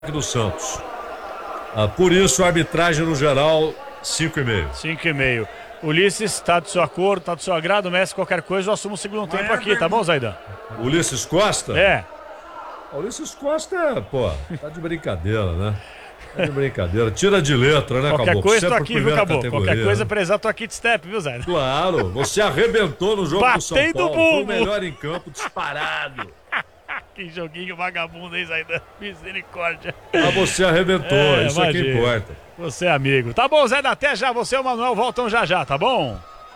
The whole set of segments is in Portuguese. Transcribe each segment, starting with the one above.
do Santos. Por isso, a arbitragem no geral, 5,5. 5,5. Ulisses, tá do seu acordo, tá do seu agrado, Messi, qualquer coisa, eu assumo o segundo tempo aqui, tá bom, Zaidan? Ulisses Costa? É. Ulisses Costa, tá de brincadeira, né? Tá de brincadeira. Tira de letra, né, Qualquer Caboclo? coisa, tô aqui, viu, Caboclo? Qualquer coisa, prezar, tô aqui de step, viu, Zaidan? Claro, você arrebentou no jogo do São Paulo. Batendo bumbo. Foi o melhor em campo, disparado. Que joguinho vagabundo, hein, Zaidan? Misericórdia. Você arrebentou, isso imagina. É que importa. Você é amigo. Tá bom, Zaidan, até já. Você e o Manuel voltam já, tá bom?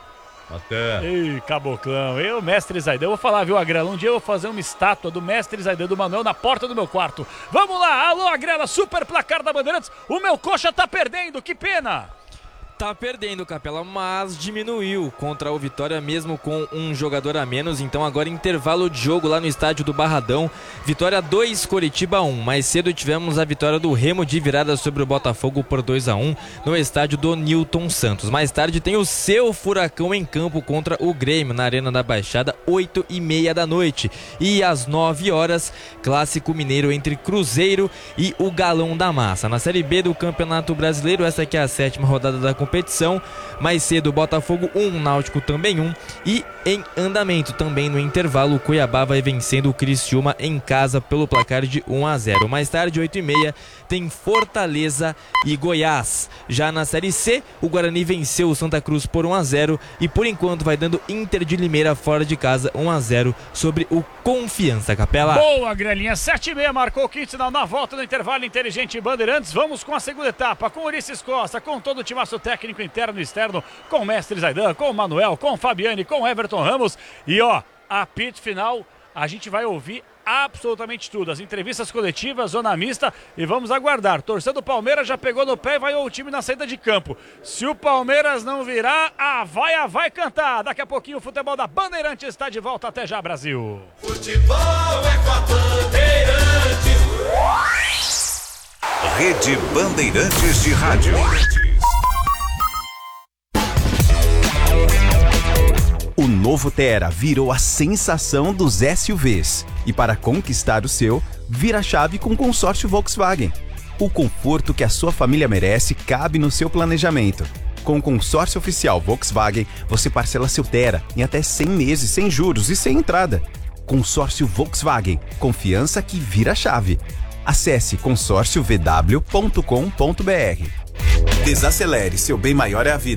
Até. Ei, Caboclão. Eu, mestre Zaidan, eu vou falar, viu, Agrela? Um dia eu vou fazer uma estátua do mestre Zaidan, do Manuel, na porta do meu quarto. Vamos lá, alô, Agrela, super placar da Bandeirantes. O meu coxa tá perdendo, que pena. Tá perdendo, Capela, mas diminuiu contra o Vitória mesmo com um jogador a menos. Então agora intervalo de jogo lá no estádio do Barradão. Vitória 2, Coritiba 1. Mais cedo tivemos a vitória do Remo de virada sobre o Botafogo por 2-1 no estádio do Newton Santos. Mais tarde tem o seu Furacão em campo contra o Grêmio na Arena da Baixada, 8h30 da noite. E às 9 horas, Clássico Mineiro entre Cruzeiro e o Galão da Massa. Na Série B do Campeonato Brasileiro, essa aqui é a 7ª rodada da competição. Mais cedo, Botafogo 1, Náutico também 1. E em andamento também no intervalo, o Cuiabá vai vencendo o Criciúma em casa pelo placar de 1-0. Mais tarde, 8h30, tem Fortaleza e Goiás. Já na Série C, o Guarani venceu o Santa Cruz por 1-0 e por enquanto vai dando Inter de Limeira fora de casa 1-0 sobre o Confiança, Capela. Boa, Grelinha, 7h30, marcou o quinto sinal na volta do intervalo inteligente Bandeirantes. Vamos com a segunda etapa, com Ulisses Costa, com todo o timaço técnico interno e externo, com o mestre Zaidan, com o Manuel, com o Fabiane, com o Everton Ramos. E apito final, a gente vai ouvir absolutamente tudo, as entrevistas coletivas, zona mista, e vamos aguardar. Torcedor do Palmeiras já pegou no pé e vai o time na saída de campo. Se o Palmeiras não virar, a vaia vai cantar. Daqui a pouquinho o futebol da Bandeirantes está de volta. Até já, Brasil. Futebol é com a Bandeirantes. Rede Bandeirantes de Rádio. O novo Tera virou a sensação dos SUVs. E para conquistar o seu, vira a chave com o consórcio Volkswagen. O conforto que a sua família merece cabe no seu planejamento. Com o consórcio oficial Volkswagen, você parcela seu Tera em até 100 meses sem juros e sem entrada. Consórcio Volkswagen. Confiança que vira a chave. Acesse consórciovw.com.br. Desacelere, seu bem maior é a vida.